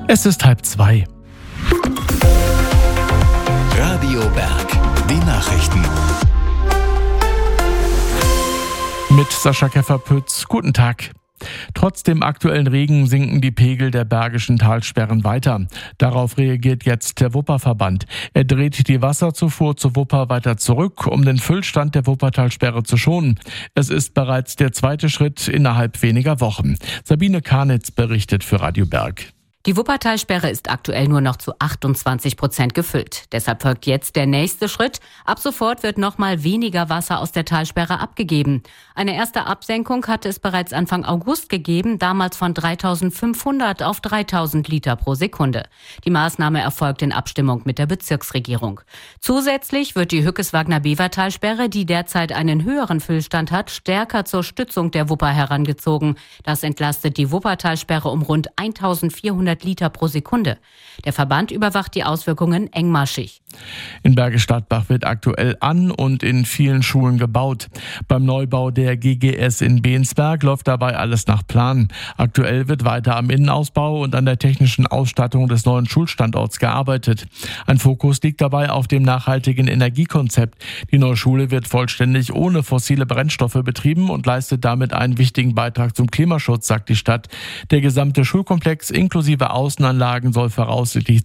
Es ist 1:30. Radio Berg, die Nachrichten. Mit Sascha Keffer-Pütz, guten Tag. Trotz dem aktuellen Regen sinken die Pegel der Bergischen Talsperren weiter. Darauf reagiert jetzt der Wupperverband. Er dreht die Wasserzufuhr zur Wupper weiter zurück, um den Füllstand der Wuppertalsperre zu schonen. Es ist bereits der zweite Schritt innerhalb weniger Wochen. Sabine Karnitz berichtet für Radio Berg. Die Wuppertalsperre ist aktuell nur noch zu 28% gefüllt. Deshalb folgt jetzt der nächste Schritt. Ab sofort wird nochmal weniger Wasser aus der Talsperre abgegeben. Eine erste Absenkung hatte es bereits Anfang August gegeben, damals von 3.500 auf 3.000 Liter pro Sekunde. Die Maßnahme erfolgt in Abstimmung mit der Bezirksregierung. Zusätzlich wird die Hückes-Wagner-Bever-Talsperre, die derzeit einen höheren Füllstand hat, stärker zur Stützung der Wupper herangezogen. Das entlastet die Wuppertalsperre um rund 1.400 Liter pro Sekunde. Der Verband überwacht die Auswirkungen engmaschig. In Bergisch Gladbach wird aktuell an und in vielen Schulen gebaut. Beim Neubau der GGS in Bensberg läuft dabei alles nach Plan. Aktuell wird weiter am Innenausbau und an der technischen Ausstattung des neuen Schulstandorts gearbeitet. Ein Fokus liegt dabei auf dem nachhaltigen Energiekonzept. Die neue Schule wird vollständig ohne fossile Brennstoffe betrieben und leistet damit einen wichtigen Beitrag zum Klimaschutz, sagt die Stadt. Der gesamte Schulkomplex inklusive Außenanlagen soll voraussichtlich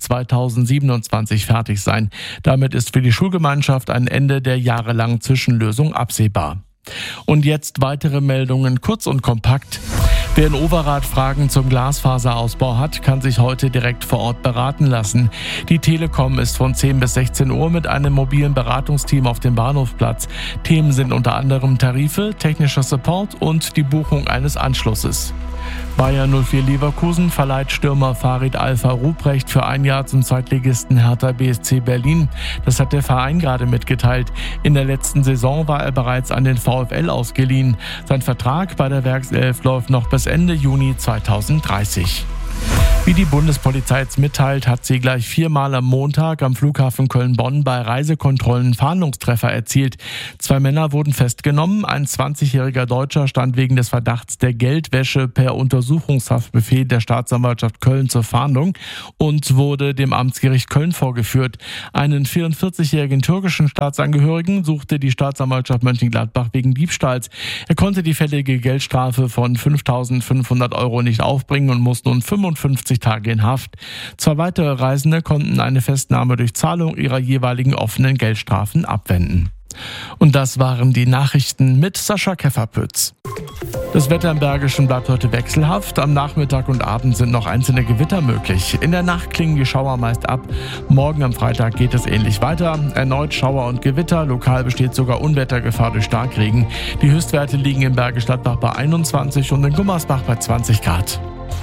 2027 fertig sein. Damit ist für die Schulgemeinschaft ein Ende der jahrelangen Zwischenlösung absehbar. Und jetzt weitere Meldungen, kurz und kompakt. Wer in Overath Fragen zum Glasfaserausbau hat, kann sich heute direkt vor Ort beraten lassen. Die Telekom ist von 10 bis 16 Uhr mit einem mobilen Beratungsteam auf dem Bahnhofsplatz. Themen sind unter anderem Tarife, technischer Support und die Buchung eines Anschlusses. Bayer 04 Leverkusen verleiht Stürmer Farid Alfa-Ruprecht für ein Jahr zum Zweitligisten Hertha BSC Berlin. Das hat der Verein gerade mitgeteilt. In der letzten Saison war er bereits an den VfL ausgeliehen. Sein Vertrag bei der Werkself läuft noch bis Ende Juni 2030. Wie die Bundespolizei jetzt mitteilt, hat sie gleich 4-mal am Montag am Flughafen Köln-Bonn bei Reisekontrollen Fahndungstreffer erzielt. 2 Männer wurden festgenommen. Ein 20-jähriger Deutscher stand wegen des Verdachts der Geldwäsche per Untersuchungshaftbefehl der Staatsanwaltschaft Köln zur Fahndung und wurde dem Amtsgericht Köln vorgeführt. Einen 44-jährigen türkischen Staatsangehörigen suchte die Staatsanwaltschaft Mönchengladbach wegen Diebstahls. Er konnte die fällige Geldstrafe von 5.500 € nicht aufbringen und muss nun 55 Tage in Haft. 2 weitere Reisende konnten eine Festnahme durch Zahlung ihrer jeweiligen offenen Geldstrafen abwenden. Und das waren die Nachrichten mit Sascha Keffer-Pütz. Das Wetter im Bergischen bleibt heute wechselhaft. Am Nachmittag und Abend sind noch einzelne Gewitter möglich. In der Nacht klingen die Schauer meist ab. Morgen am Freitag geht es ähnlich weiter. Erneut Schauer und Gewitter. Lokal besteht sogar Unwettergefahr durch Starkregen. Die Höchstwerte liegen in Bergisch Gladbach bei 21 und in Gummersbach bei 20 Grad.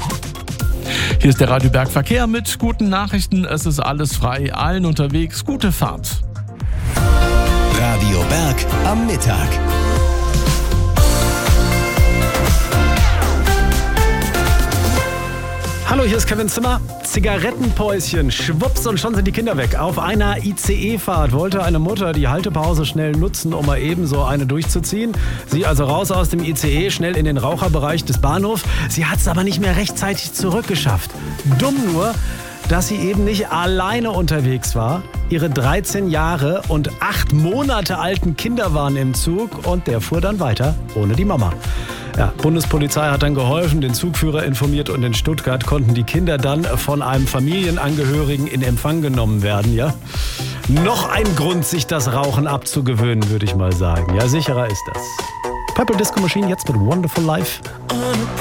Hier ist der Radio Berg Verkehr mit guten Nachrichten. Es ist alles frei, allen unterwegs. Gute Fahrt. Radio Berg am Mittag. Hallo, hier ist Kevin Zimmer. Zigarettenpäuschen, schwupps und schon sind die Kinder weg. Auf einer ICE-Fahrt wollte eine Mutter die Haltepause schnell nutzen, um mal eben so eine durchzuziehen. Sie also raus aus dem ICE, schnell in den Raucherbereich des Bahnhofs. Sie hat es aber nicht mehr rechtzeitig zurückgeschafft. Dumm nur, dass sie eben nicht alleine unterwegs war. Ihre 13 Jahre und 8 Monate alten Kinder waren im Zug und der fuhr dann weiter ohne die Mama. Ja, Bundespolizei hat dann geholfen, den Zugführer informiert und in Stuttgart konnten die Kinder dann von einem Familienangehörigen in Empfang genommen werden. Ja? Noch ein Grund, sich das Rauchen abzugewöhnen, würde ich mal sagen. Ja, sicherer ist das. Purple Disco Machine jetzt mit Wonderful Life.